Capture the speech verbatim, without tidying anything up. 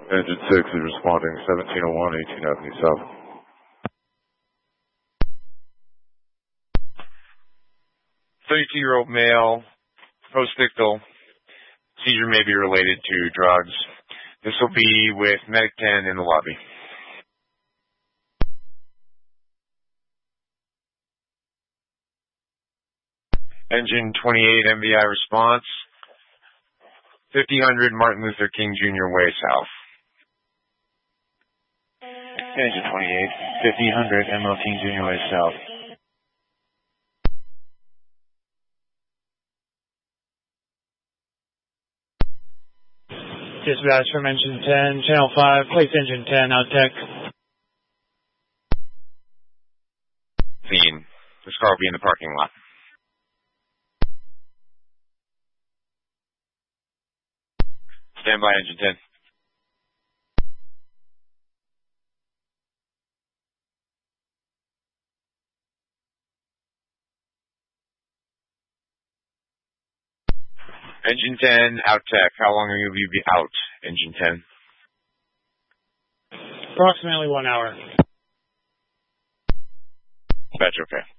Engine six is responding seventeen oh one, eighteenth Avenue South. thirty-two-year-old male, post-ictal, seizure may be related to drugs. This will be with Medic ten in the lobby. Engine twenty-eight M V I response, fifty hundred Martin Luther King Junior Way South. Engine twenty-eight, fifty hundred M L King Junior Way South. Dispatch from Engine ten, Channel five, place Engine ten, out tech. Scene. This car will be in the parking lot. Stand by, Engine ten. Engine ten, out tech. How long will you be out, Engine ten? Approximately one hour. That's okay.